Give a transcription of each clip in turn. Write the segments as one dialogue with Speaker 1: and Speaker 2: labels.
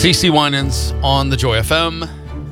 Speaker 1: CeCe Winans on the Joy FM.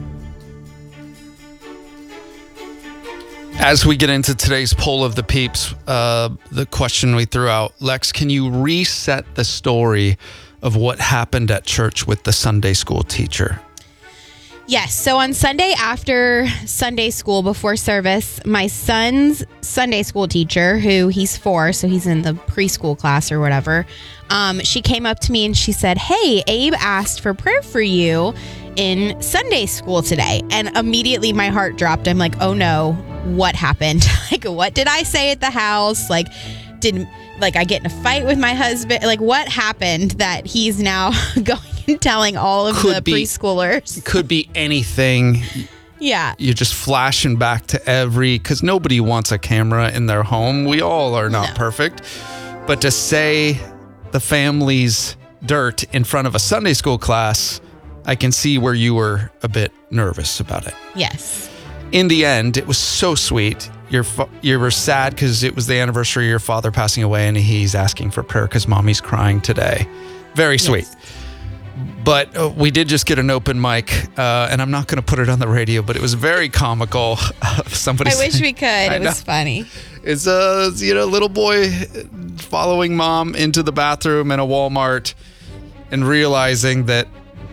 Speaker 1: As we get into today's poll of the peeps, the question we threw out, Lex, can you reset the story of what happened at church with the Sunday school teacher?
Speaker 2: Yes. So on Sunday after Sunday school, before service, my son's Sunday school teacher, who he's 4, so he's in the preschool class or whatever, she came up to me and she said, "Hey, Abe asked for prayer for you in Sunday school today." And immediately my heart dropped. I'm like, oh no, what happened? Like, what did I say at the house? Like, did I get in a fight with my husband? Like, what happened that he's now going and telling all of the preschoolers?
Speaker 1: Could be anything.
Speaker 2: Yeah.
Speaker 1: You're just flashing back to because nobody wants a camera in their home. We all are not perfect. But to say the family's dirt in front of a Sunday school class, I can see where you were a bit nervous about it.
Speaker 2: Yes.
Speaker 1: In the end, it was so sweet. You were sad because it was the anniversary of your father passing away, and he's asking for prayer because mommy's crying today. Very sweet. Yes. But we did just get an open mic, and I'm not going to put it on the radio, but it was very comical. Somebody.
Speaker 2: I wish we could. It was funny.
Speaker 1: It's a little boy following mom into the bathroom in a Walmart and realizing that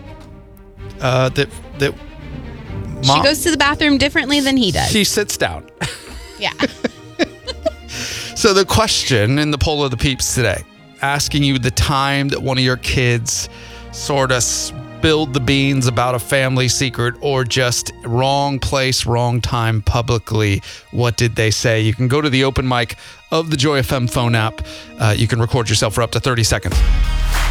Speaker 1: that mom,
Speaker 2: she goes to the bathroom differently than he does.
Speaker 1: She sits down.
Speaker 2: Yeah.
Speaker 1: So the question in the poll of the peeps today, asking you the time that one of your kids sort of spilled the beans about a family secret or just wrong place, wrong time publicly. What did they say? You can go to the open mic of the Joy FM phone app. You can record yourself for up to 30 seconds.